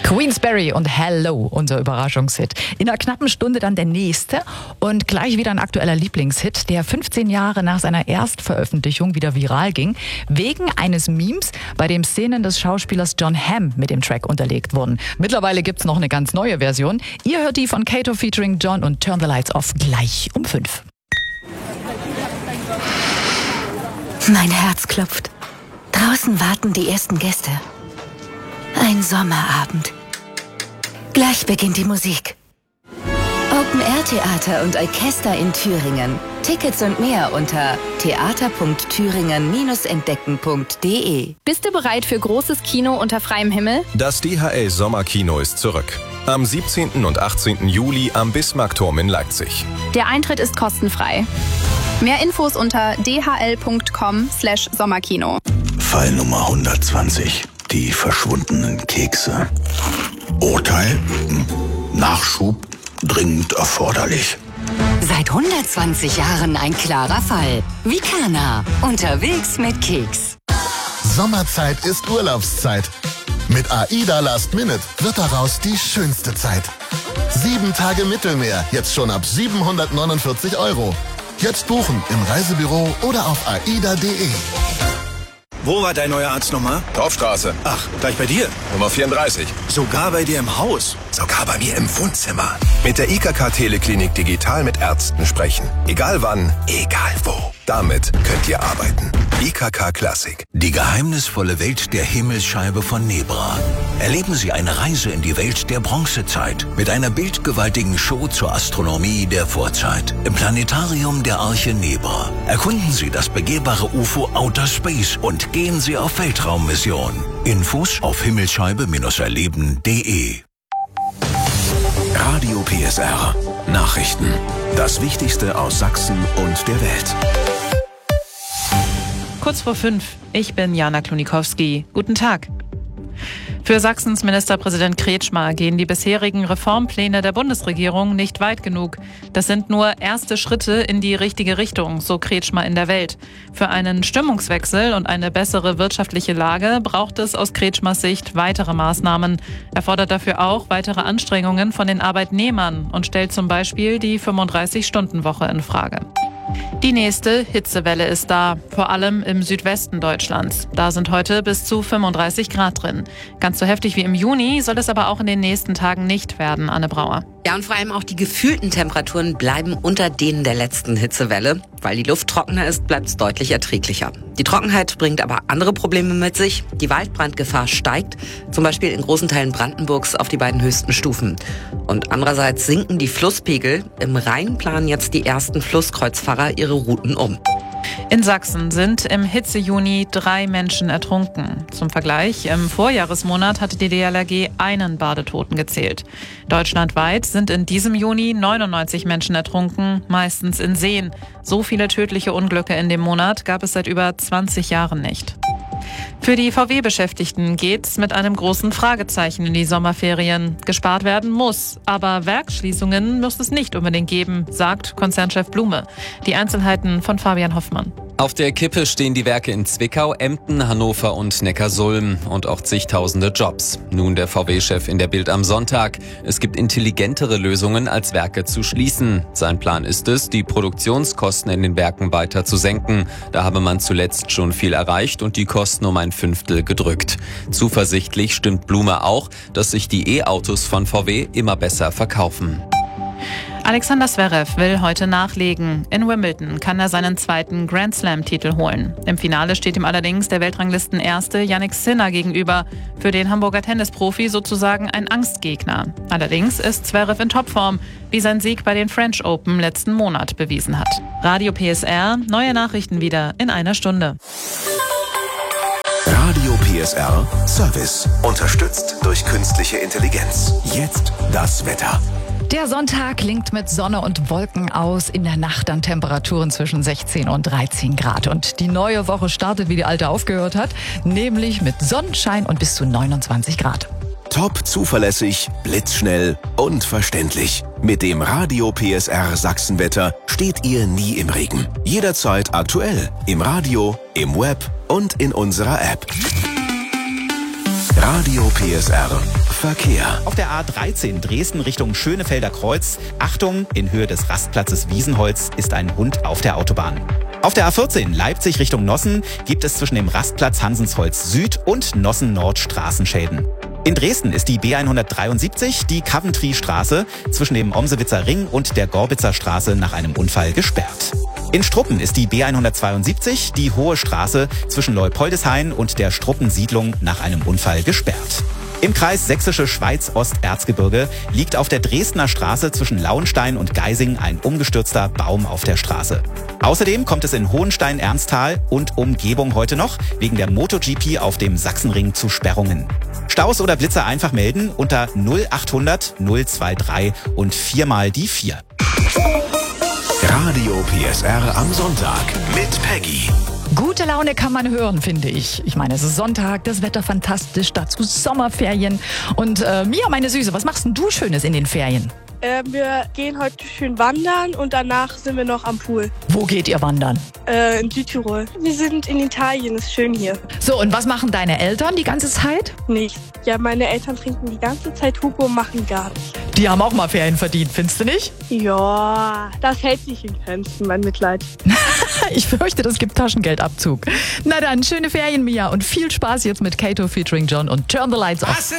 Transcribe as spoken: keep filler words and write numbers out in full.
Queensberry und Hello, unser Überraschungshit. In einer knappen Stunde dann der nächste und gleich wieder ein aktueller Lieblingshit, der fünfzehn Jahre nach seiner Erstveröffentlichung wieder viral ging, wegen eines Memes, bei dem Szenen des Schauspielers Jon Hamm mit dem Track unterlegt wurden. Mittlerweile gibt's noch eine ganz neue Version. Ihr hört die von Kato featuring John und Turn the Lights Off gleich um fünf. Mein Herz klopft. Draußen warten die ersten Gäste. Ein Sommerabend. Gleich beginnt die Musik. Open-Air-Theater und Orchester in Thüringen. Tickets und mehr unter theater punkt thüringen Bindestrich entdecken punkt de. Bist du bereit für großes Kino unter freiem Himmel? Das D H L Sommerkino ist zurück. Am siebzehnten und achtzehnten Juli am Bismarckturm in Leipzig. Der Eintritt ist kostenfrei. Mehr Infos unter d h l punkt com slash sommerkino. Fall Nummer hundertzwanzig. Die verschwundenen Kekse. Urteil? Nachschub dringend erforderlich. Seit hundertzwanzig Jahren ein klarer Fall. Vicana. Unterwegs mit Keks. Sommerzeit ist Urlaubszeit. Mit AIDA Last Minute wird daraus die schönste Zeit. Sieben Tage Mittelmeer, jetzt schon ab siebenhundertneunundvierzig Euro. Jetzt buchen im Reisebüro oder auf aida punkt de. Wo war dein neuer Arzt nochmal? Dorfstraße. Ach, gleich bei dir? Nummer vierunddreißig. Sogar bei dir im Haus? Sogar bei mir im Wohnzimmer. Mit der I K K Teleklinik digital mit Ärzten sprechen. Egal wann, egal wo. Damit könnt ihr arbeiten. I K K Klassik. Die geheimnisvolle Welt der Himmelsscheibe von Nebra. Erleben Sie eine Reise in die Welt der Bronzezeit mit einer bildgewaltigen Show zur Astronomie der Vorzeit im Planetarium der Arche Nebra. Erkunden Sie das begehbare U F O Outer Space und gehen Sie auf Weltraummission. Infos auf himmelsscheibe Bindestrich erleben punkt de. Radio P S R. Nachrichten. Das Wichtigste aus Sachsen und der Welt. Kurz vor fünf. Ich bin Jana Klonikowski. Guten Tag. Für Sachsens Ministerpräsident Kretschmer gehen die bisherigen Reformpläne der Bundesregierung nicht weit genug. Das sind nur erste Schritte in die richtige Richtung, so Kretschmer in der Welt. Für einen Stimmungswechsel und eine bessere wirtschaftliche Lage braucht es aus Kretschmers Sicht weitere Maßnahmen. Er fordert dafür auch weitere Anstrengungen von den Arbeitnehmern und stellt zum Beispiel die fünfunddreißig-Stunden-Woche in Frage. Die nächste Hitzewelle ist da, vor allem im Südwesten Deutschlands. Da sind heute bis zu fünfunddreißig Grad drin. Ganz so heftig wie im Juni soll es aber auch in den nächsten Tagen nicht werden, Anne Brauer. Ja, und vor allem auch die gefühlten Temperaturen bleiben unter denen der letzten Hitzewelle. Weil die Luft trockener ist, bleibt es deutlich erträglicher. Die Trockenheit bringt aber andere Probleme mit sich. Die Waldbrandgefahr steigt, zum Beispiel in großen Teilen Brandenburgs auf die beiden höchsten Stufen. Und andererseits sinken die Flusspegel. Im Rhein planen jetzt die ersten Flusskreuzfahrer ihre Routen um. In Sachsen sind im Hitze-Juni drei Menschen ertrunken. Zum Vergleich, im Vorjahresmonat hatte die D L R G einen Badetoten gezählt. Deutschlandweit sind in diesem Juni neunundneunzig Menschen ertrunken, meistens in Seen. So viele tödliche Unglücke in dem Monat gab es seit über zwanzig Jahren nicht. Für die V W-Beschäftigten geht's mit einem großen Fragezeichen in die Sommerferien. Gespart werden muss, aber Werksschließungen muss es nicht unbedingt geben, sagt Konzernchef Blume. Die Einzelheiten von Fabian Hoffmann. Auf der Kippe stehen die Werke in Zwickau, Emden, Hannover und Neckarsulm und auch zigtausende Jobs. Nun der V W-Chef in der Bild am Sonntag. Es gibt intelligentere Lösungen, als Werke zu schließen. Sein Plan ist es, die Produktionskosten in den Werken weiter zu senken. Da habe man zuletzt schon viel erreicht und die Kosten um ein Fünftel gedrückt. Zuversichtlich stimmt Blume auch, dass sich die E-Autos von V W immer besser verkaufen. Alexander Zverev will heute nachlegen. In Wimbledon kann er seinen zweiten Grand-Slam-Titel holen. Im Finale steht ihm allerdings der Weltranglistenerste Jannik Sinner gegenüber. Für den Hamburger Tennisprofi sozusagen ein Angstgegner. Allerdings ist Zverev in Topform, wie sein Sieg bei den French Open letzten Monat bewiesen hat. Radio P S R, neue Nachrichten wieder in einer Stunde. Radio P S R Service. Unterstützt durch künstliche Intelligenz. Jetzt das Wetter. Der Sonntag klingt mit Sonne und Wolken aus. In der Nacht dann Temperaturen zwischen sechzehn und dreizehn Grad. Und die neue Woche startet, wie die alte aufgehört hat, nämlich mit Sonnenschein und bis zu neunundzwanzig Grad. Top zuverlässig, blitzschnell und verständlich. Mit dem Radio P S R Sachsenwetter steht ihr nie im Regen. Jederzeit aktuell. Im Radio, im Web und in unserer App. Radio P S R. Verkehr. Auf der A dreizehn Dresden Richtung Schönefelder Kreuz. Achtung, in Höhe des Rastplatzes Wiesenholz ist ein Hund auf der Autobahn. Auf der A vierzehn Leipzig Richtung Nossen gibt es zwischen dem Rastplatz Hansensholz Süd und Nossen Nord Straßenschäden. In Dresden ist die B hundertdreiundsiebzig, die Coventry-Straße, zwischen dem Omsewitzer Ring und der Gorbitzer Straße nach einem Unfall gesperrt. In Struppen ist die B hundertzweiundsiebzig, die Hohe Straße, zwischen Leupoldeshain und der Struppensiedlung nach einem Unfall gesperrt. Im Kreis Sächsische Schweiz-Ost-Erzgebirge liegt auf der Dresdner Straße zwischen Lauenstein und Geising ein umgestürzter Baum auf der Straße. Außerdem kommt es in Hohenstein-Ernsthal und Umgebung heute noch wegen der MotoGP auf dem Sachsenring zu Sperrungen. Staus oder Blitzer einfach melden unter null achthundert null drei drei und viermal die vier. Radio P S R am Sonntag mit Peggy. Gute Laune kann man hören, finde ich. Ich meine, es ist Sonntag, das Wetter fantastisch, dazu Sommerferien. Und äh, Mia, meine Süße, was machst denn du Schönes in den Ferien? Äh, wir gehen heute schön wandern und danach sind wir noch am Pool. Wo geht ihr wandern? Äh, in Südtirol. Wir sind in Italien, ist schön hier. So, und was machen deine Eltern die ganze Zeit? Nichts. Ja, meine Eltern trinken die ganze Zeit Hugo und machen gar nichts. Die haben auch mal Ferien verdient, findest du nicht? Ja, das hält sich in Grenzen, mein Mitleid. Ich fürchte, das gibt Taschengeldabzug. Na dann, schöne Ferien, Mia, und viel Spaß jetzt mit Kato featuring John und Turn the Lights Off.